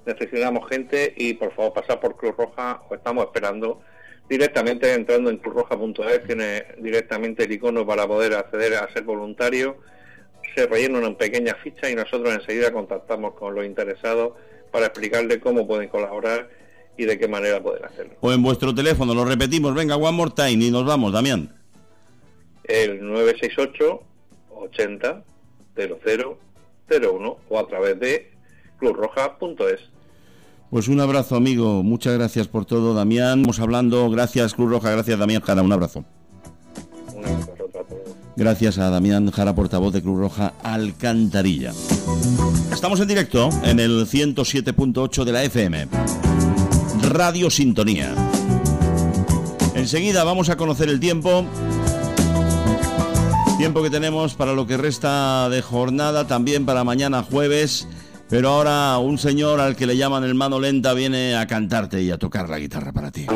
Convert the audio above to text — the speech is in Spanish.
necesitamos gente y por favor pasad por Cruz Roja, os estamos esperando. Directamente entrando en cruzroja.es tiene directamente el icono para poder acceder a ser voluntario, se rellena una pequeña ficha y nosotros enseguida contactamos con los interesados para explicarles cómo pueden colaborar y de qué manera pueden hacerlo. O en vuestro teléfono, lo repetimos, venga, one more time y nos vamos, Damián. El 968 80 0001 o a través de cruzroja.es. Pues un abrazo, amigo, muchas gracias por todo, Damián. Vamos hablando, gracias Cruz Roja, gracias Damián Jara, un abrazo. Un abrazo a todos. Gracias a Damián Jara, portavoz de Cruz Roja Alcantarilla. Estamos en directo en el 107.8 de la FM, Radio Sintonía. Enseguida vamos a conocer el tiempo que tenemos para lo que resta de jornada, también para mañana jueves. Pero ahora un señor al que le llaman el Mano Lenta viene a cantarte y a tocar la guitarra para ti.